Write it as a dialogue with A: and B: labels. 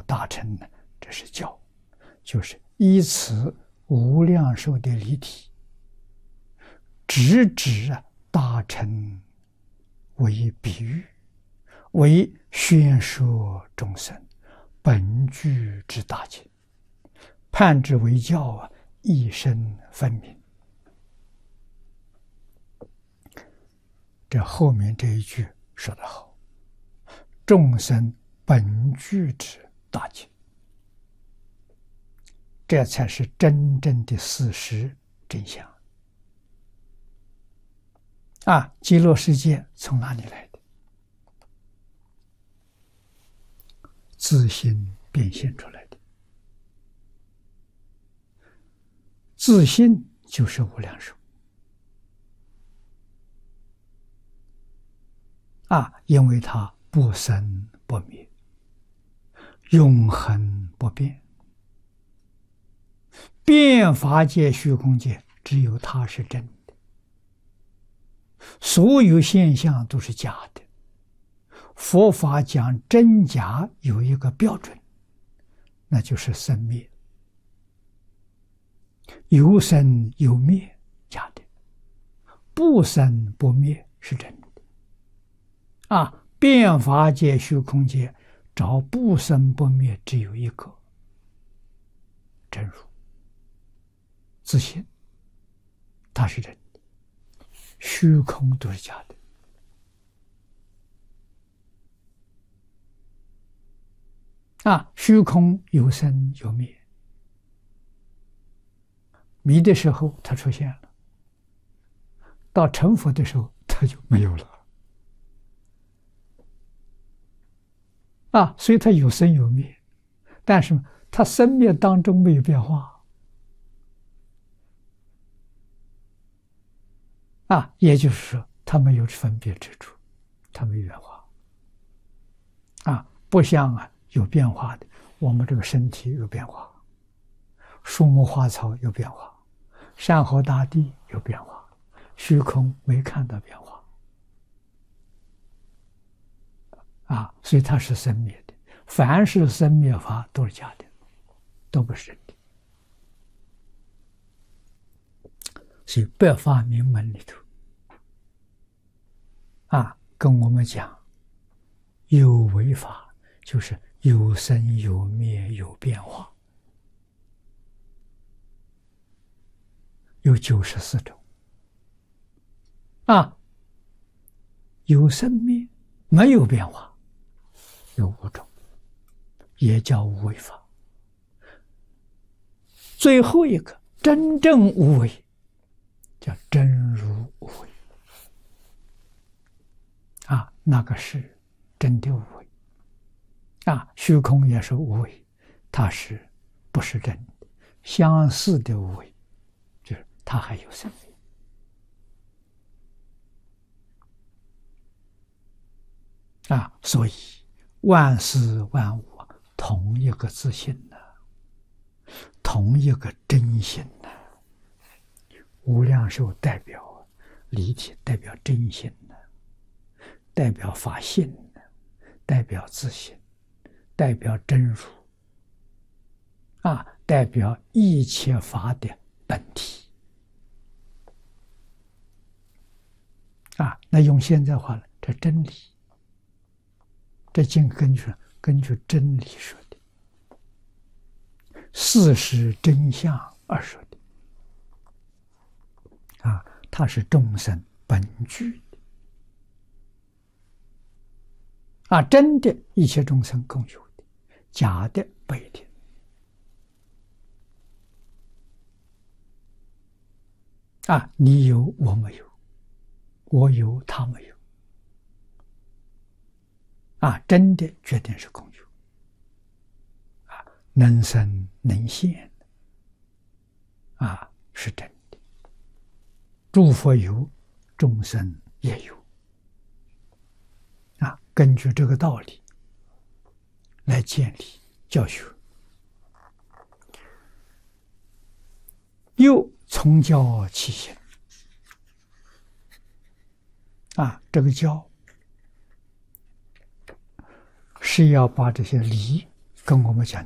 A: 大乘呢，这是教，就是依此无量寿的离体，直指大乘为比喻，为宣说众生本具之大情，判之为教一生分明。这后面这一句说得好，众生本具之大情，这才是真正的事实真相。极乐世界从哪里来的？自心变现出来的。自心就是无量寿。因为它不生不灭，永恒不变，变法界虚空界只有它是真的，所有现象都是假的。佛法讲真假有一个标准，那就是生灭，有生有灭，假的；不生不灭是真的。变法界虚空界找不生不灭只有一个，真如自信，它是真的，虚空都是假的。虚空有生有灭，迷的时候它出现了，到成佛的时候它就没有了。所以它有生有灭，但是它生灭当中没有变化。也就是说，它没有分别之处，它没有变化。不像有变化的，我们这个身体有变化，树木花草有变化，山河大地有变化，虚空没看到变化。所以它是生灭的，凡是生灭法都是假的，都不是真的。所以百法明门里头跟我们讲，有为法就是有生有灭有变化，有94种。有生灭没有变化有5种，也叫无为法。最后一个真正无为叫真如无为。那个是真的无为。虚空也是无为，它是不是真的？相似的无为，就是它还有生命。所以万事万物同一个自性同一个真性无量寿代表离体，代表真性代表法性代表自性，代表真如代表一切法的本体那用现在话了，这真理，这经根据真理说的，事实真相而说的它是众生本具的真的一切众生共有的，假的不一定你有我没有，我有他没有真的决定是共有能生能现是真的。诸佛有，众生也有根据这个道理来建立教学，又从教起行这个教是要把这些理跟我们讲